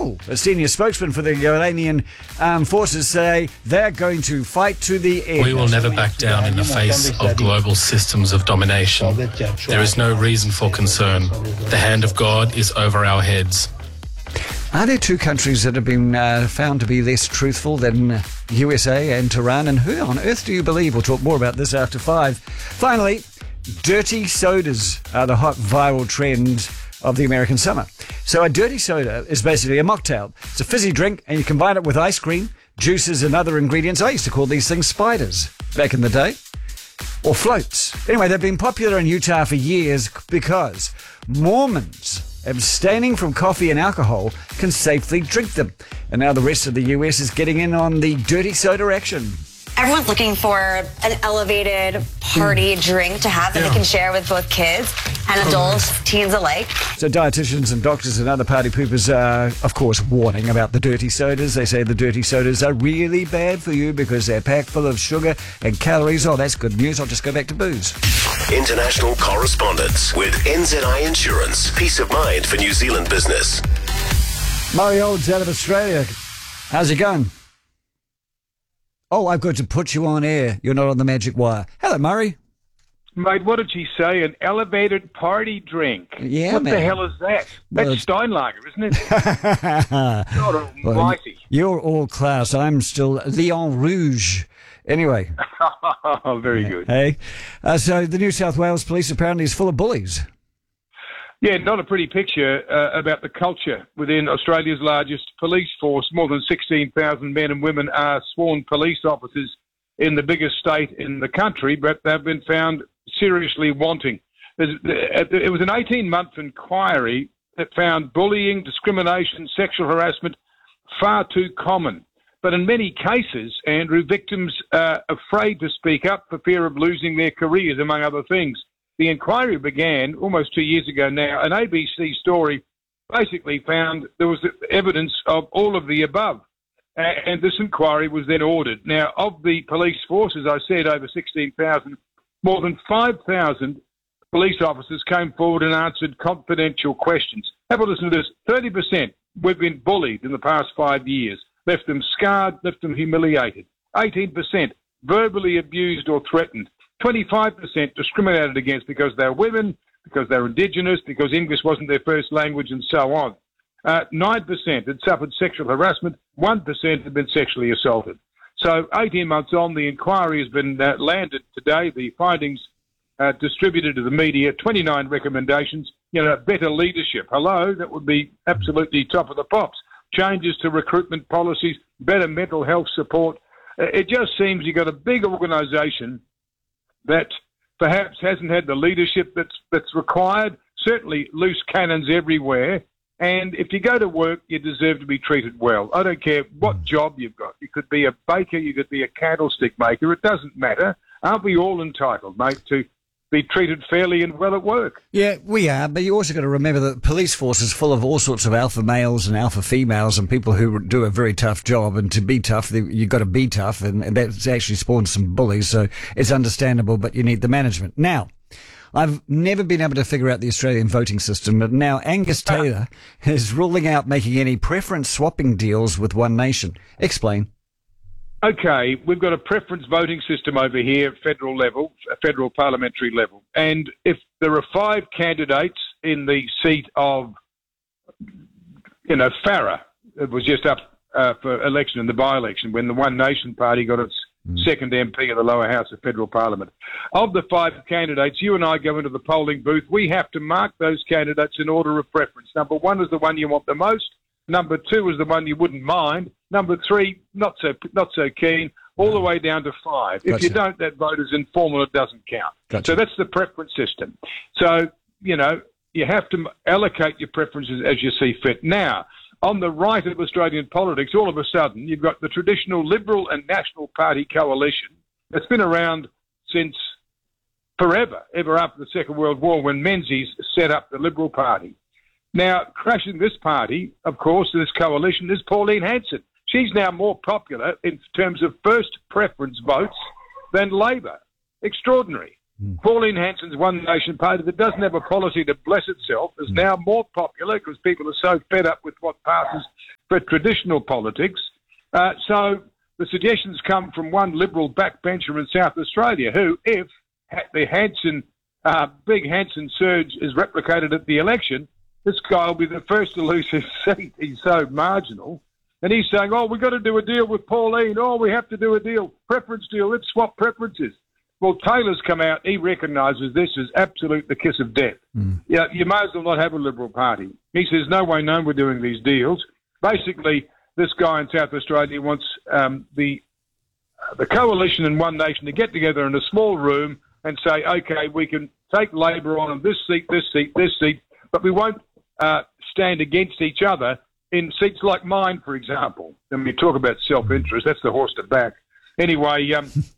a senior spokesman for the Iranian armed forces, say they're going to fight to the end. We will never back down in the face of global systems of domination. There is no reason for concern. The hand of God is over our heads. Are there two countries that have been found to be less truthful than USA and Tehran? And who on earth do you believe? We'll talk more about this after 5. Finally, dirty sodas are the hot viral trend of the American summer. So a dirty soda is basically a mocktail. It's a fizzy drink, and you combine it with ice cream, juices, and other ingredients. I used to call these things spiders back in the day. Or floats. Anyway, they've been popular in Utah for years because Mormons abstaining from coffee and alcohol can safely drink them. And now the rest of the US is getting in on the dirty soda action. Everyone's looking for an elevated party drink to have that they can share with both kids and adults, teens alike. So dietitians and doctors and other party poopers are, of course, warning about the dirty sodas. They say the dirty sodas are really bad for you because they're packed full of sugar and calories. Oh, that's good news. I'll just go back to booze. International correspondence with NZI Insurance. Peace of mind for New Zealand business. Murray Olds out of Australia. How's it going? Oh, I've got to put you on air. You're not on the magic wire. Hello, Murray. Mate, what did she say? An elevated party drink. Yeah, what man. the hell is that? That's Steinlager, isn't it? God almighty. You're all class. I'm still Leon Rouge. Anyway. Oh, very good. Hey. So the New South Wales Police apparently is full of bullies. Yeah, not a pretty picture about the culture within Australia's largest police force. More than 16,000 men and women are sworn police officers in the biggest state in the country, but they've been found seriously wanting. It was an 18-month inquiry that found bullying, discrimination, sexual harassment far too common. But in many cases, Andrew, victims are afraid to speak up for fear of losing their careers, among other things. The inquiry began almost 2 years ago now. An ABC story basically found there was evidence of all of the above. And this inquiry was then ordered. Now, of the police force, as I said, over 16,000, more than 5,000 police officers came forward and answered confidential questions. Have a listen to this. 30% we've been bullied in the past 5 years, left them scarred, left them humiliated. 18% verbally abused or threatened. 25% discriminated against because they're women, because they're Indigenous, because English wasn't their first language, and so on. 9% had suffered sexual harassment. 1% had been sexually assaulted. So 18 months on, the inquiry has been landed today. The findings distributed to the media, 29 recommendations, better leadership. Hello, that would be absolutely top of the pops. Changes to recruitment policies, better mental health support. It just seems you've got a big organisation that perhaps hasn't had the leadership that's required, certainly loose cannons everywhere. And if you go to work, you deserve to be treated well. I don't care what job you've got. You could be a baker, you could be a candlestick maker. It doesn't matter. Aren't we all entitled, mate, to be treated fairly and well at work? Yeah, we are, but you also got to remember that the police force is full of all sorts of alpha males and alpha females and people who do a very tough job, and to be tough, you've got to be tough, and that's actually spawned some bullies, so it's understandable, but you need the management. Now, I've never been able to figure out the Australian voting system, but now Angus Taylor is ruling out making any preference swapping deals with One Nation. Explain. Okay, we've got a preference voting system over here at federal level, federal parliamentary level. And if there are 5 candidates in the seat of, Farrer, it was just up for election in the by-election when the One Nation Party got its second MP of the lower house of federal parliament. Of the 5 candidates, you and I go into the polling booth. We have to mark those candidates in order of preference. Number 1 is the one you want the most. Number 2 is the one you wouldn't mind. Number 3, not so keen, all the way down to 5. If you don't, that vote is informal, it doesn't count. So that's the preference system. So, you have to allocate your preferences as you see fit. Now, on the right of Australian politics, all of a sudden, you've got the traditional Liberal and National Party coalition that's been around since forever, ever after the Second World War, when Menzies set up the Liberal Party. Now, crashing this party, of course, this coalition, is Pauline Hanson. She's now more popular in terms of first preference votes than Labor. Extraordinary. Pauline Hanson's One Nation Party that doesn't have a policy to bless itself is now more popular because people are so fed up with what passes for traditional politics. So the suggestions come from one Liberal backbencher in South Australia who, if the big Hanson surge is replicated at the election, this guy will be the first to lose his seat. He's so marginal. And he's saying, we've got to do a deal with Pauline. We have to do a deal, preference deal. Let's swap preferences. Well, Taylor's come out. He recognises this as absolute the kiss of death. Yeah, you may as well not have a Liberal Party. He says, no way known we're doing these deals. Basically, this guy in South Australia wants the coalition and One Nation to get together in a small room and say, OK, we can take Labor on this seat, this seat, this seat, but we won't stand against each other in seats like mine, for example. And we talk about self-interest. That's the horse to back. Anyway,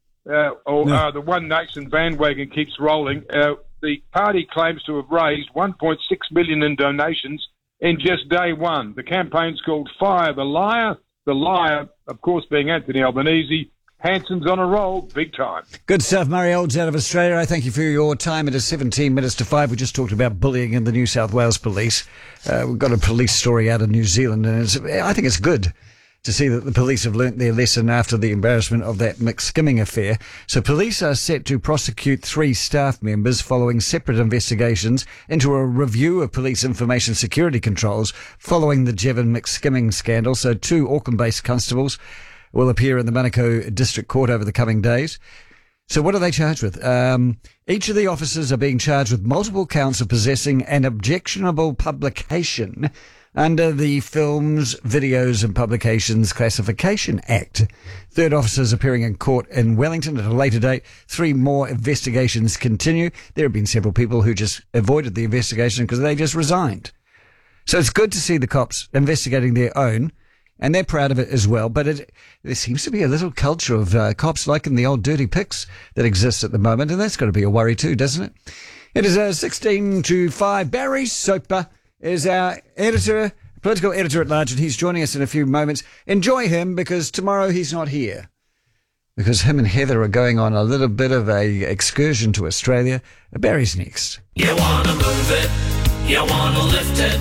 the One Nation bandwagon keeps rolling. The party claims to have raised $1.6 million in donations in just day one. The campaign's called Fire the Liar. The liar, of course, being Anthony Albanese. Hanson's on a roll, big time. Good stuff, Murray Olds out of Australia. I thank you for your time. It is 17 minutes to 5. We just talked about bullying in the New South Wales police. We've got a police story out of New Zealand, and I think it's good to see that the police have learnt their lesson after the embarrassment of that McSkimming affair. So police are set to prosecute 3 staff members following separate investigations into a review of police information security controls following the Jevon McSkimming scandal. So 2 Auckland-based constables will appear in the Manukau District Court over the coming days. So what are they charged with? Each of the officers are being charged with multiple counts of possessing an objectionable publication under the Films, Videos and Publications Classification Act. 3rd officers appearing in court in Wellington at a later date. 3 more investigations continue. There have been several people who just avoided the investigation because they just resigned. So it's good to see the cops investigating their own, and they're proud of it as well. But there seems to be a little culture of cops liking the old dirty pics that exists at the moment, and that's got to be a worry too, doesn't it? It is 16 to 5. Barry Soper is our editor, political editor at large, and he's joining us in a few moments. Enjoy him, because tomorrow he's not here, because him and Heather are going on a little bit of a excursion to Australia. Barry's next. You want to move it, you want to lift it.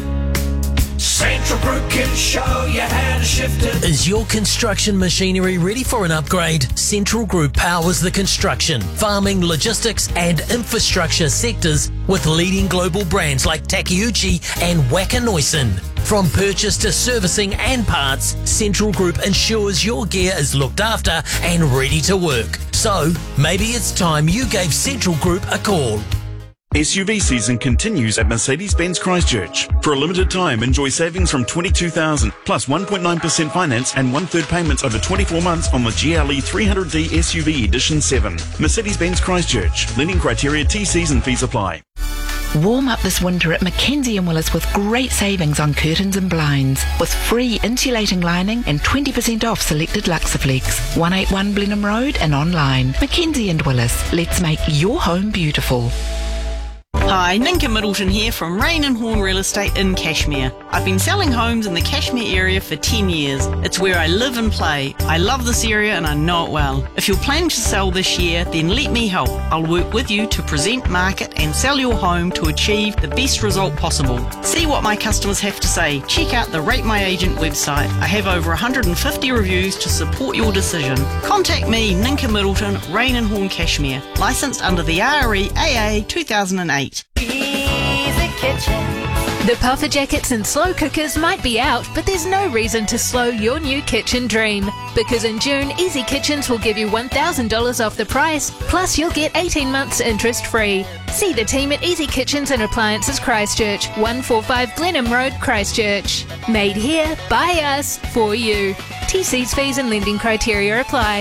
Central Group can show you how to shift it. Is your construction machinery ready for an upgrade? Central Group powers the construction, farming, logistics and infrastructure sectors with leading global brands like Takeuchi and Wacker Neuson. From purchase to servicing and parts, Central Group ensures your gear is looked after and ready to work. So, maybe it's time you gave Central Group a call. SUV season continues at Mercedes-Benz Christchurch. For a limited time, enjoy savings from $22,000 plus 1.9% finance and 1/3 payments over 24 months on the GLE 300D SUV Edition 7. Mercedes-Benz Christchurch. Lending criteria, TCs and fees apply. Warm up this winter at Mackenzie & Willis with great savings on curtains and blinds, with free insulating lining and 20% off selected Luxaflex. 181 Blenheim Road and online. Mackenzie & Willis. Let's make your home beautiful. Hi, Ninka Middleton here from Rain and Horn Real Estate in Cashmere. I've been selling homes in the Cashmere area for 10 years. It's where I live and play. I love this area and I know it well. If you're planning to sell this year, then let me help. I'll work with you to present, market and sell your home to achieve the best result possible. See what my customers have to say. Check out the Rate My Agent website. I have over 150 reviews to support your decision. Contact me, Ninka Middleton, Rain and Horn Cashmere. Licensed under the REAA 2008. Easy Kitchen. The puffer jackets and slow cookers might be out, but there's no reason to slow your new kitchen dream. Because in June, Easy Kitchens will give you $1,000 off the price, plus you'll get 18 months interest free. See the team at Easy Kitchens and Appliances Christchurch, 145 Glenham Road, Christchurch. Made here, by us, for you. TC's fees and lending criteria apply.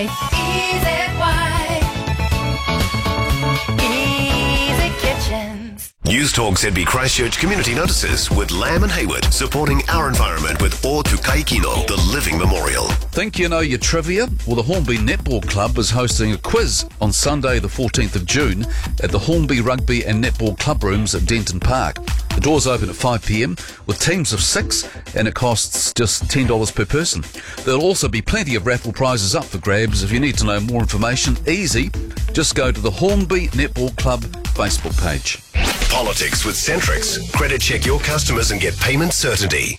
Easy Kitchens. News Talk ZB Christchurch community notices with Lamb and Hayward, supporting our environment with O Tukai Kino, the living memorial. Think you know your trivia? Well, the Hornby Netball Club is hosting a quiz on Sunday the 14th of June at the Hornby Rugby and Netball Club Rooms at Denton Park. The doors open at 5 p.m. with teams of 6 and it costs just $10 per person. There'll also be plenty of raffle prizes up for grabs. If you need to know more information, easy. Just go to the Hornby Netball Club Facebook page. Politics with Centrix. Credit check your customers and get payment certainty.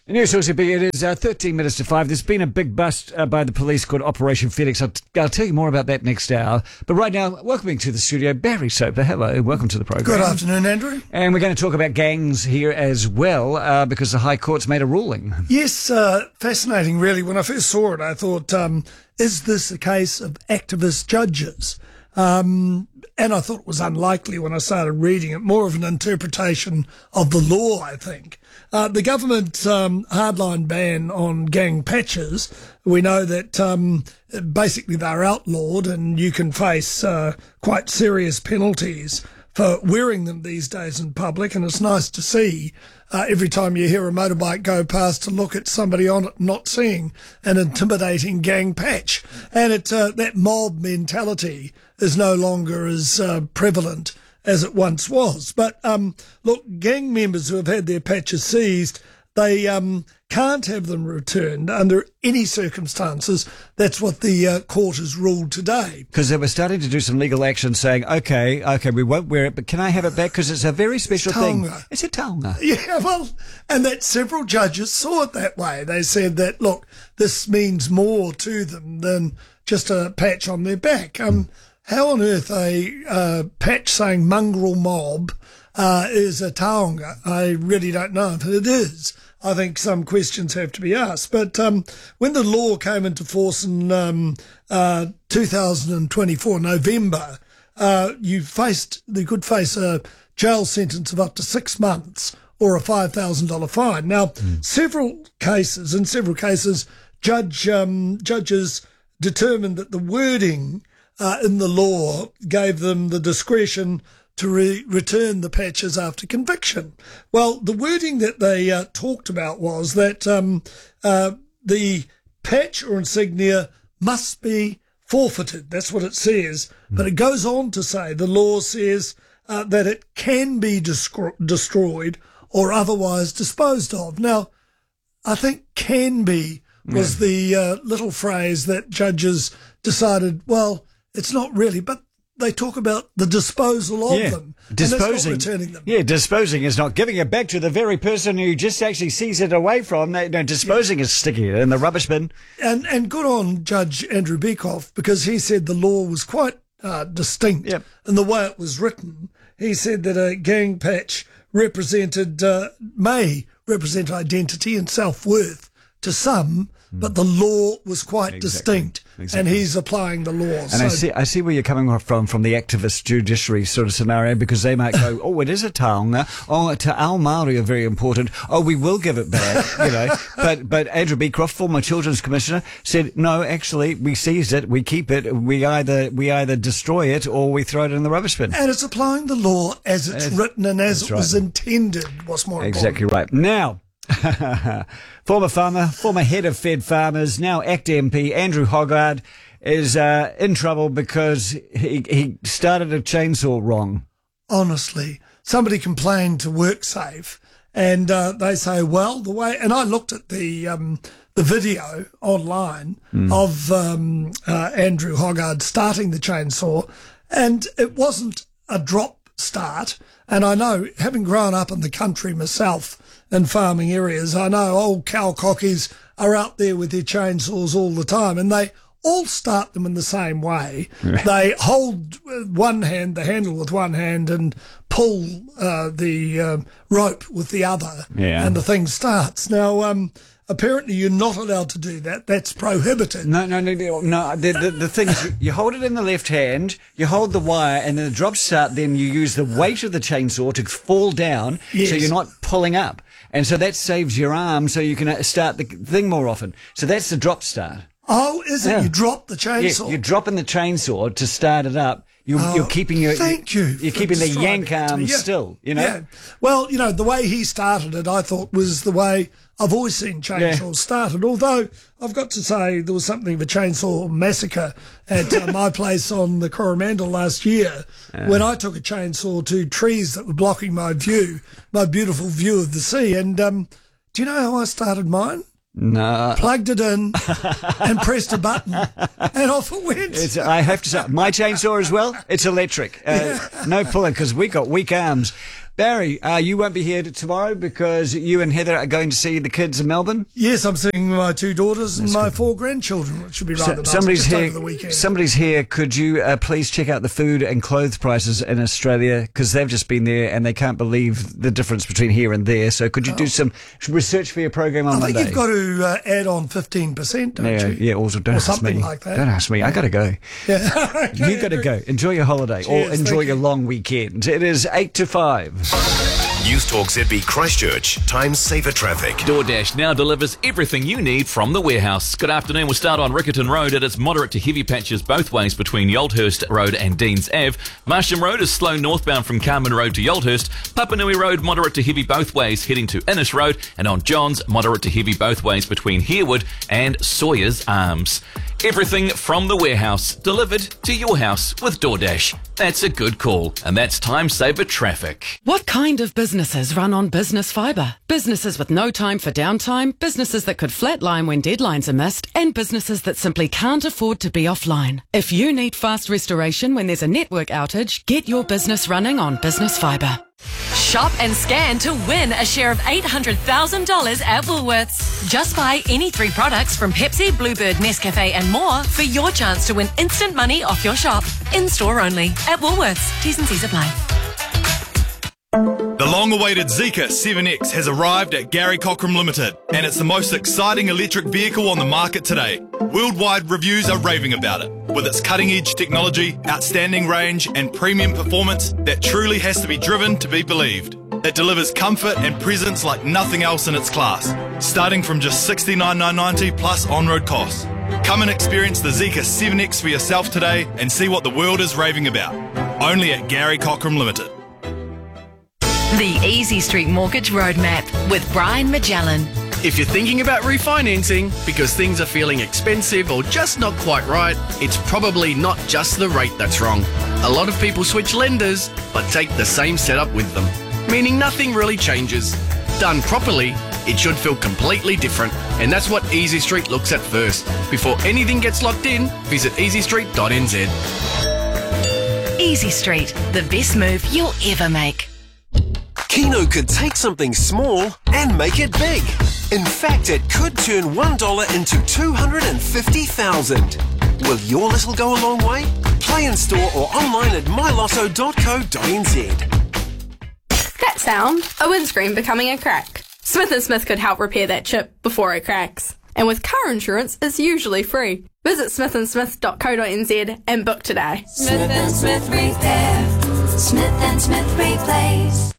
News Talk ZB, it is 13 minutes to 5. There's been a big bust by the police called Operation Felix. I'll tell you more about that next hour. But right now, welcoming to the studio, Barry Soper. Hello, welcome to the program. Good afternoon, Andrew. And we're going to talk about gangs here as well, because the High Court's made a ruling. Yes, fascinating, really. When I first saw it, I thought, is this a case of activist judges? And I thought it was unlikely when I started reading it, more of an interpretation of the law, I think. The government hardline ban on gang patches, we know that basically they're outlawed and you can face quite serious penalties for wearing them these days in public. And it's nice to see every time you hear a motorbike go past to look at somebody on it not seeing an intimidating gang patch. And that mob mentality is no longer as prevalent as it once was. But look, gang members who have had their patches seized, they can't have them returned under any circumstances. That's what the court has ruled today. Because they were starting to do some legal action saying, okay, we won't wear it, but can I have it back? Because it's a very special thing. It's a taonga. Yeah, well, and that several judges saw it that way. They said that, look, this means more to them than just a patch on their back. How on earth a patch saying mongrel mob is a taonga? I really don't know if it is. I think some questions have to be asked. But when the law came into force in 2024, November, you could face a jail sentence of up to 6 months or a $5,000 fine. Now, in several cases, judges determined that the wording in the law gave them the discretion to return the patches after conviction. Well, the wording that they talked about was that the patch or insignia must be forfeited. That's what it says. But it goes on to say, the law says that it can be destroyed or otherwise disposed of. Now, I think can be was the little phrase that judges decided, well, it's not really, but they talk about the disposal of them. Disposing. And that's not returning them. Yeah, disposing is not giving it back to the very person who just actually sees it away from. Disposing is sticking it in the rubbish bin. And good on Judge Andrew Bekoff, because he said the law was quite distinct in the way it was written. He said that a gang patch may represent identity and self-worth to some, but the law was quite distinct, and he's applying the law. And I see where you're coming from the activist judiciary sort of scenario, because they might go, oh, it is a taonga. Oh, Te Ao Māori are very important. Oh, we will give it back, But Andrew Beecroft, former Children's Commissioner, said, no, actually, we seize it, we keep it, we either destroy it or we throw it in the rubbish bin. And it's applying the law as it's written and as it was intended, what's more important. Exactly right. Now, former farmer, former head of Fed Farmers, now ACT MP, Andrew Hoggard, is in trouble because he started a chainsaw wrong. Honestly, somebody complained to WorkSafe, and they say, well, the way... And I looked at the video online of Andrew Hoggard starting the chainsaw, and it wasn't a drop start. And I know, having grown up in the country myself, in farming areas, I know old cow cockies are out there with their chainsaws all the time, and they all start them in the same way. They hold the handle with one hand and pull the rope with the other, and the thing starts. Now, apparently you're not allowed to do that. That's prohibited. No. The thing is, you hold it in the left hand, you hold the wire, and then the drop start, then you use the weight of the chainsaw to fall down, so you're not pulling up. And so that saves your arm, so you can start the thing more often. So that's the drop start. Oh, is it? You drop the chainsaw? Yeah, you're dropping the chainsaw to start it up. You're keeping your... Thank you. You're keeping the yank arm still, Yeah. Well, the way he started it, I thought, was the way I've always seen chainsaws started. Although, I've got to say, there was something of a chainsaw massacre at my place on the Coromandel last year when I took a chainsaw to trees that were blocking my beautiful view of the sea. And do you know how I started mine? No. Plugged it in and pressed a button and off it went. I have to say, my chainsaw as well, it's electric. No pulling, because we got weak arms. Barry, you won't be here tomorrow because you and Heather are going to see the kids in Melbourne? Yes, I'm seeing my 2 daughters and my 4 grandchildren, which should be rather nice. Somebody's over the weekend. Somebody's here. Could you please check out the food and clothes prices in Australia? Because they've just been there and they can't believe the difference between here and there. So could you do some research for your program on Monday? I think you've got to add on 15%, don't you? Yeah, also don't ask something me. Like that. Don't ask me. I got to go. Yeah. Okay, you got to go. Enjoy your holiday. Cheers, or enjoy your long weekend. It is 8 to 5. News Talk ZB Christchurch. Time saver traffic. DoorDash now delivers everything you need from the warehouse. Good afternoon. We'll start on Riccarton Road. It is moderate to heavy patches both ways between Yoldhurst Road and Deans Ave. Marsham Road is slow northbound from Carmen Road to Yoldhurst. Papanui Road, moderate to heavy both ways heading to Innes Road. And on Johns, moderate to heavy both ways between Harewood and Sawyer's Arms. Everything from the warehouse delivered to your house with DoorDash. That's a good call, and that's time saver traffic. What kind of businesses run on business fibre? Businesses with no time for downtime, businesses that could flatline when deadlines are missed, and businesses that simply can't afford to be offline. If you need fast restoration when there's a network outage, get your business running on business fibre. Shop and scan to win a share of $800,000 at Woolworths. Just buy any 3 products from Pepsi, Bluebird, Nescafe and more for your chance to win instant money off your shop. In-store only at Woolworths. T's and C's apply. The long-awaited Zeekr 7X has arrived at Gary Cochrane Limited, and it's the most exciting electric vehicle on the market today. Worldwide reviews are raving about it, with its cutting-edge technology, outstanding range and premium performance that truly has to be driven to be believed. It delivers comfort and presence like nothing else in its class, starting from just $69,990 plus on-road costs. Come and experience the Zeekr 7X for yourself today and see what the world is raving about. Only at Gary Cochrane Limited. The Easy Street Mortgage Roadmap with Brian Magellan. If you're thinking about refinancing because things are feeling expensive or just not quite right, it's probably not just the rate that's wrong. A lot of people switch lenders but take the same setup with them, meaning nothing really changes. Done properly, it should feel completely different, and that's what Easy Street looks at first. Before anything gets locked in, visit easystreet.nz. Easy Street, the best move you'll ever make. Keno could take something small and make it big. In fact, it could turn $1 into 250,000. Will your little go a long way? Play in store or online at mylotto.co.nz. That sound, a windscreen becoming a crack. Smith & Smith could help repair that chip before it cracks. And with car insurance, it's usually free. Visit smithandsmith.co.nz and book today. Smith & Smith Repair. Smith & Smith Replace.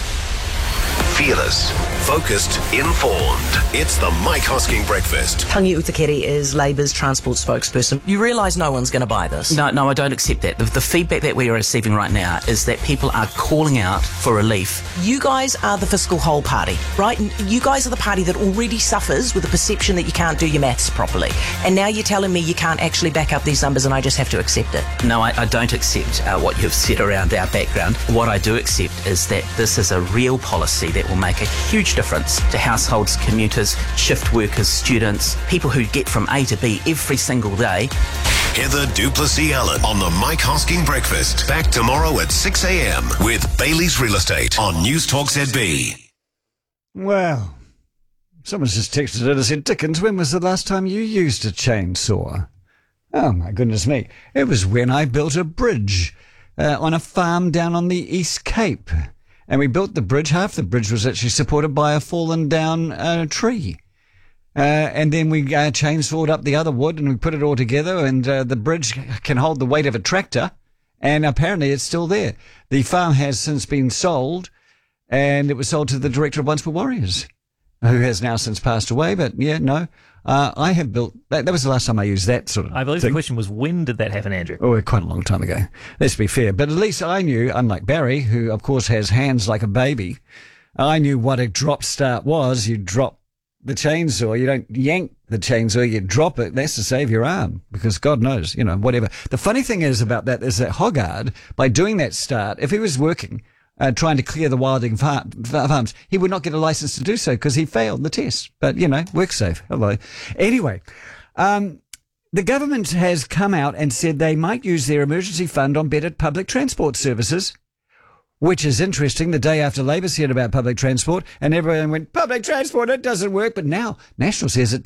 Fearless, focused, informed. It's the Mike Hosking Breakfast. Tangi Utakere is Labour's transport spokesperson. You realise no one's going to buy this? No, I don't accept that. The feedback that we are receiving right now is that people are calling out for relief. You guys are the fiscal whole party, right? You guys are the party that already suffers with the perception that you can't do your maths properly. And now you're telling me you can't actually back up these numbers and I just have to accept it. No, I don't accept what you've said around our background. What I do accept is that this is a real policy that will make a huge difference to households, commuters, shift workers, students, people who get from A to B every single day. Heather Duplessis Allen on the Mike Hosking Breakfast. Back tomorrow at 6 a.m. with Bailey's Real Estate on News Talk ZB. Well, someone's just texted in and said, Dickens, when was the last time you used a chainsaw? Oh, my goodness me. It was when I built a bridge on a farm down on the East Cape. And we built the bridge. Half the bridge was actually supported by a fallen down tree. And then we chainsawed up the other wood and we put it all together, and the bridge can hold the weight of a tractor, and apparently it's still there. The farm has since been sold, and it was sold to the director of Once Were Warriors, who has now since passed away. But yeah, no, I have built that. That was the last time I used that sort of I believe thing. The question was, when did that happen, Andrew? Oh, quite a long time ago. Let's be fair. But at least I knew, unlike Barry, who of course has hands like a baby, I knew what a drop start was. You drop the chainsaw. You don't yank the chainsaw. You drop it. That's to save your arm, because God knows, whatever. The funny thing is about that is that Hoggard, by doing that start, if he was working trying to clear the wilding farms, he would not get a license to do so because he failed the test. But, work safe. Hello. Anyway, the government has come out and said they might use their emergency fund on better public transport services. Which is interesting. The day after Labor said about public transport, and everyone went, public transport, it doesn't work. But now National says it